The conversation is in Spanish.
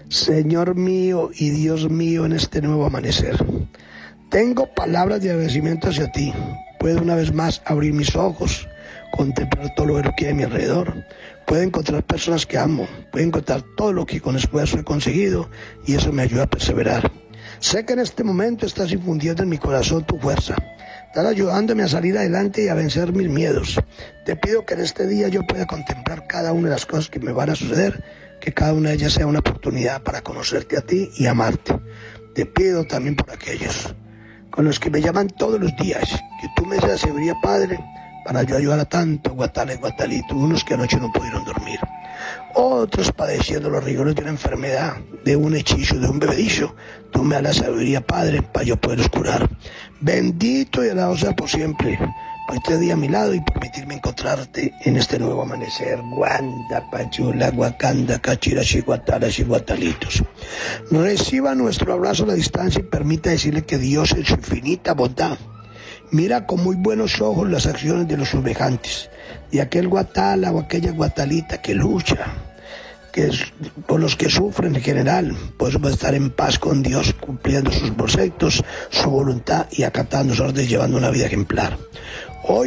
Señor mío y Dios mío, en este nuevo amanecer, tengo palabras de agradecimiento hacia ti. Puedo una vez más abrir mis ojos, contemplar todo lo que hay a mi alrededor. Puedo encontrar personas que amo, puedo encontrar todo lo que con esfuerzo he conseguido y eso me ayuda a perseverar. Sé que en este momento estás infundiendo en mi corazón tu fuerza. Estás ayudándome a salir adelante y a vencer mis miedos. Te pido que en este día yo pueda contemplar cada una de las cosas que me van a suceder, que cada una de ellas sea una oportunidad para conocerte a ti y amarte. Te pido también por aquellos con los que me llaman todos los días, que tú me seas sabiduría, Padre, para yo ayudar a tanto Guatala y Guatalito, unos que anoche no pudieron dormir, otros padeciendo los rigores de una enfermedad, de un hechizo, de un bebedizo. Tú me das la sabiduría, Padre, para yo poderlos curar. Bendito y alabado sea por siempre, por este día a mi lado y permitirme encontrarte en este nuevo amanecer. Guanda, Pachula, Guacanda, Cachira, Guatalas y Guatalitos. Reciba nuestro abrazo a la distancia y permita decirle que Dios en su infinita bondad mira con muy buenos ojos las acciones de los semejantes, de aquel Guatala o aquella Guatalita que lucha, por los que sufren en general. Podemos estar en paz con Dios, cumpliendo sus preceptos, su voluntad y acatando sus órdenes, llevando una vida ejemplar. Hoy